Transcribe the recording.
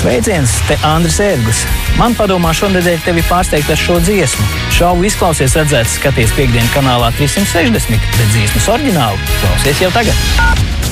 Sveiciens, te Andris Ērglis. Man padomā šonedēļ tevi pārsteigt ar šo dziesmu. Šovu izklausies redzēts skaties piekdienu kanālā 360, bet dziesmas oriģinālu klausies jau tagad.